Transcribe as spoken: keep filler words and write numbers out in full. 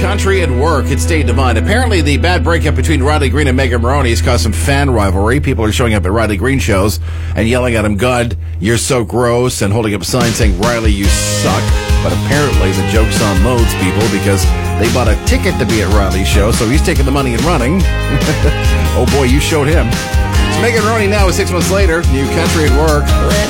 Country and Work. It's Dave Devine. Apparently, the bad breakup between Riley Green and Megan Maroney has caused some fan rivalry. People are showing up at Riley Green shows and yelling at him, God, you're so gross, and holding up signs saying, Riley, you suck. But apparently, the joke's on those people because they bought a ticket to be at Riley's show, so he's taking the money and running. Oh, boy, you showed him. It's Megan Maroney now, six months later. New Country and Work.